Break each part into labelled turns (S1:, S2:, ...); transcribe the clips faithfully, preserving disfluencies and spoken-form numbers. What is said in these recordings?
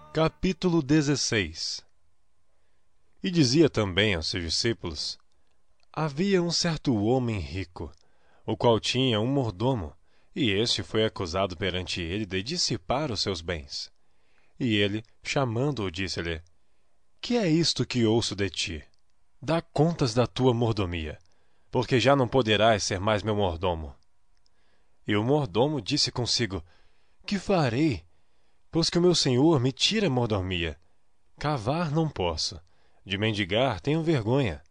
S1: Capítulo dezesseis. E dizia também aos seus discípulos: Havia um certo homem rico, o qual tinha um mordomo, e este foi acusado perante ele de dissipar os seus bens. E ele, chamando-o, disse-lhe: Que é isto que ouço de ti? Dá contas da tua mordomia, porque já não poderás ser mais meu mordomo. E o mordomo disse consigo: Que farei? Pois que o meu senhor me tira a mordomia. Cavar não posso, de mendigar tenho vergonha.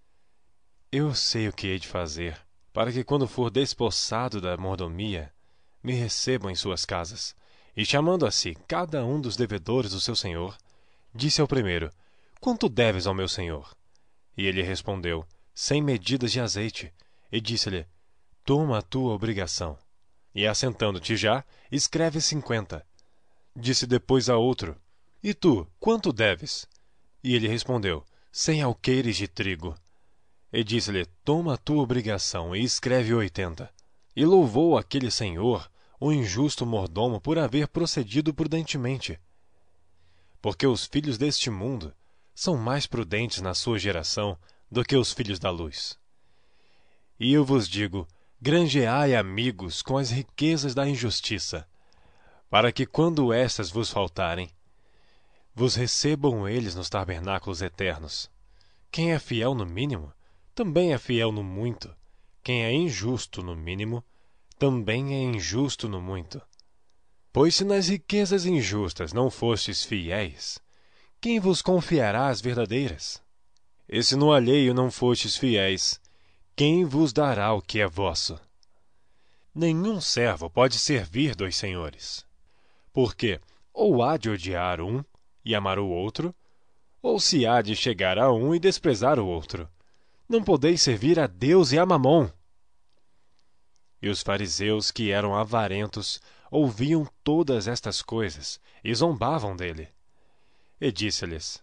S1: Eu sei o que hei de fazer, para que quando for despossado da mordomia, me recebam em suas casas. E chamando a si cada um dos devedores do seu senhor, disse ao primeiro: Quanto deves ao meu senhor? E ele respondeu: Cem medidas de azeite. E disse-lhe: Toma a tua obrigação. E assentando-te já, escreve cinquenta. Disse depois a outro: E tu, quanto deves? E ele respondeu: Cem alqueires de trigo. E disse-lhe: Toma a tua obrigação e escreve oitenta. E louvou aquele senhor, o injusto mordomo, por haver procedido prudentemente. Porque os filhos deste mundo são mais prudentes na sua geração do que os filhos da luz. E eu vos digo: granjeai amigos com as riquezas da injustiça, para que, quando estas vos faltarem, vos recebam eles nos tabernáculos eternos. Quem é fiel no mínimo, também é fiel no muito. Quem é injusto no mínimo, também é injusto no muito. Pois se nas riquezas injustas não fostes fiéis, quem vos confiará as verdadeiras? E se no alheio não fostes fiéis, quem vos dará o que é vosso? Nenhum servo pode servir dois senhores. Porque ou há de odiar um e amar o outro, ou se há de chegar a um e desprezar o outro. Não podeis servir a Deus e a Mamom. E os fariseus, que eram avarentos, ouviam todas estas coisas e zombavam dele. E disse-lhes: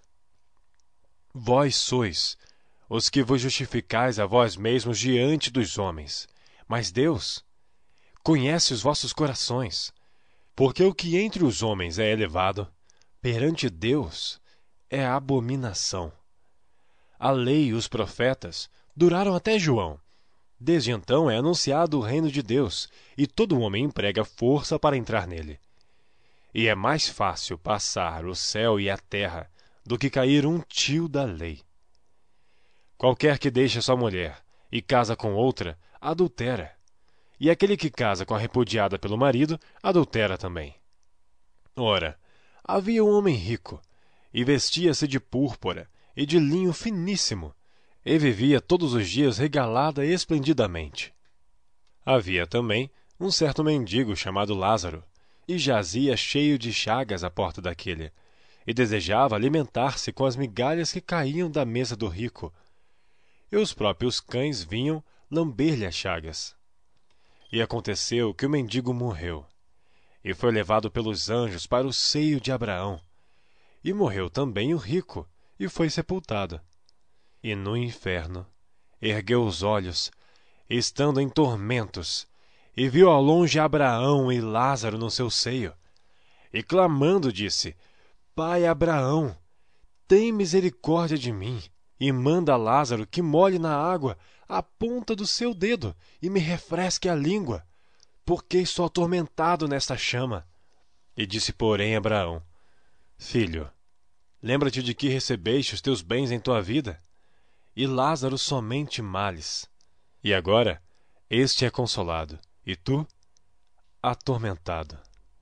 S1: Vós sois os que vos justificais a vós mesmos diante dos homens, mas Deus conhece os vossos corações. Porque o que entre os homens é elevado, perante Deus é abominação. A lei e os profetas duraram até João. Desde então é anunciado o reino de Deus, e todo homem emprega força para entrar nele. E é mais fácil passar o céu e a terra do que cair um tio da lei. Qualquer que deixa sua mulher e casa com outra, adultera. E aquele que casa com a repudiada pelo marido, adultera também. Ora, havia um homem rico, e vestia-se de púrpura e de linho finíssimo, e vivia todos os dias regalada esplendidamente. Havia também um certo mendigo chamado Lázaro, e jazia cheio de chagas à porta daquele, e desejava alimentar-se com as migalhas que caíam da mesa do rico. E os próprios cães vinham lamber-lhe as chagas. E aconteceu que o mendigo morreu, e foi levado pelos anjos para o seio de Abraão. E morreu também o rico, e foi sepultado. E no inferno ergueu os olhos, estando em tormentos, e viu ao longe Abraão e Lázaro no seu seio. E clamando disse: Pai Abraão, tem misericórdia de mim, e manda a Lázaro que molhe na água a ponta do seu dedo e me refresque a língua, porque estou atormentado nesta chama. E disse, porém, Abraão: Filho, lembra-te de que recebeste os teus bens em tua vida, e Lázaro somente males. E agora este é consolado, e tu atormentado.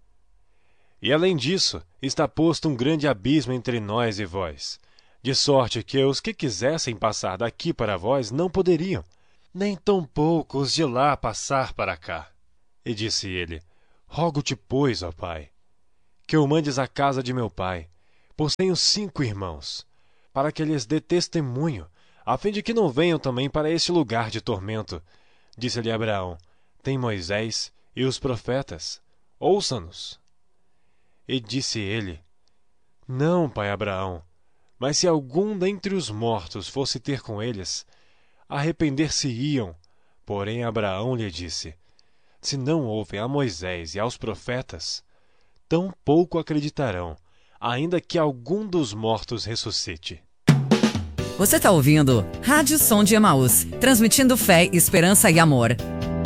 S1: E além disso, está posto um grande abismo entre nós e vós, de sorte que os que quisessem passar daqui para vós não poderiam, nem tampouco os de lá passar para cá. E disse ele: Rogo-te, pois, ó pai, que o mandes à casa de meu pai, pois tenho cinco irmãos, para que lhes dê testemunho, a fim de que não venham também para este lugar de tormento. Disse-lhe Abraão: Tem Moisés e os profetas, ouça-nos. E disse ele: Não, pai Abraão, mas se algum dentre os mortos fosse ter com eles, arrepender-se-iam. Porém Abraão lhe disse: Se não ouvem a Moisés e aos profetas, tão pouco acreditarão, ainda que algum dos mortos ressuscite.
S2: Você está ouvindo Rádio Som de Emaús, transmitindo fé, esperança e amor.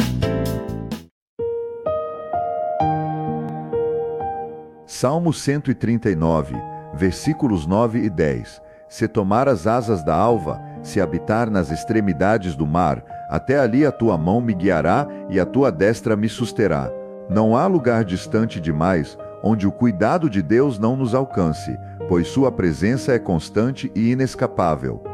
S3: Salmo cento e trinta e nove, versículos nove e dez. Se tomar as asas da alva, se habitar nas extremidades do mar, até ali a tua mão me guiará e a tua destra me susterá. Não há lugar distante demais onde o cuidado de Deus não nos alcance, pois sua presença é constante e inescapável.